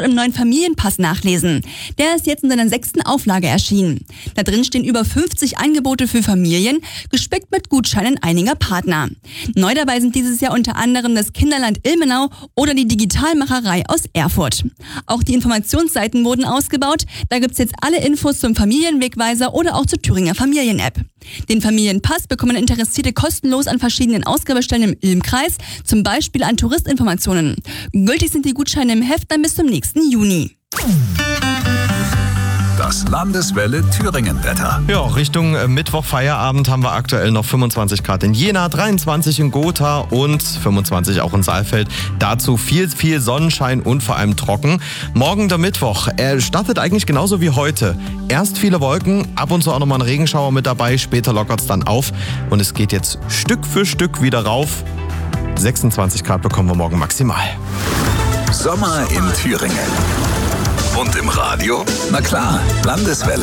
im neuen Familienpass nachlesen. Der ist jetzt in seiner 6. Auflage erschienen. Da drin stehen über 50 Angebote für Familien, gespickt mit Gutscheinen einiger Partner. Neu dabei sind dieses Jahr unter anderem das Kinderland Ilmenau oder die Digitalmacherei aus Erfurt. Auch die Informationsseiten wurden ausgebaut. Da gibt's jetzt alle Infos zum Familienwegweiser oder auch zur Thüringer Familien-App. Den Familienpass bekommen Interessierte kostenlos an verschiedenen Ausgabestellen im Ilm-Kreis, zum Beispiel an Touristinformationen. Gültig sind die Gutscheine im Heft dann bis zum nächsten Juni. Das Landeswelle Thüringen-Wetter. Ja, Richtung Mittwoch, Feierabend haben wir aktuell noch 25 Grad in Jena, 23 in Gotha und 25 auch in Saalfeld. Dazu viel Sonnenschein und vor allem trocken. Morgen der Mittwoch, er startet eigentlich genauso wie heute. Erst viele Wolken, ab und zu auch nochmal ein Regenschauer mit dabei, später lockert es dann auf und es geht jetzt Stück für Stück wieder rauf. 26 Grad bekommen wir morgen maximal. Sommer in Thüringen. Und im Radio? Na klar, Landeswelle.